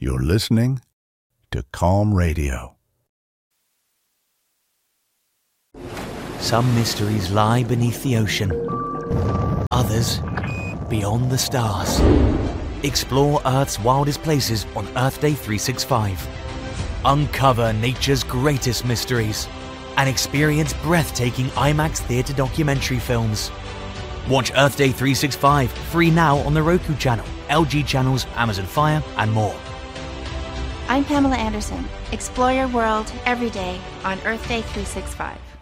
You're listening to Calm Radio. Some mysteries lie beneath the ocean. Others beyond the stars. Explore Earth's wildest places on Earth Day 365. Uncover nature's greatest mysteries and experience breathtaking IMAX theatre documentary films. Watch Earth Day 365 free now on the Roku channel, LG channels, Amazon Fire, and more. I'm Pamela Anderson. Explore your world every day on Earth Day 365.